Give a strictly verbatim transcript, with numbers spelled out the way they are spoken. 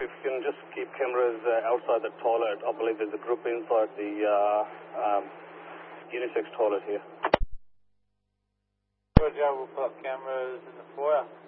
if you can just keep cameras uh, outside the toilet. I believe there's a group inside the uh, um, unisex toilet here. Roger, we'll put up cameras in the foyer.